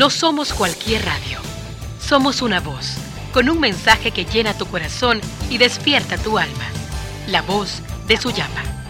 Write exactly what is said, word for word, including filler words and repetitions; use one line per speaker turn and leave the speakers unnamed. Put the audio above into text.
No somos cualquier radio. Somos una voz, con un mensaje que llena tu corazón y despierta tu alma. La voz de Suyapa.